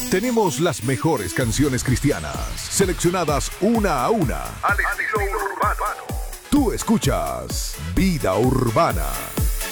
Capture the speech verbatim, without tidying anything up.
Tenemos las mejores canciones cristianas, seleccionadas una a una, al estilo urbano. Tú escuchas Vida Urbana.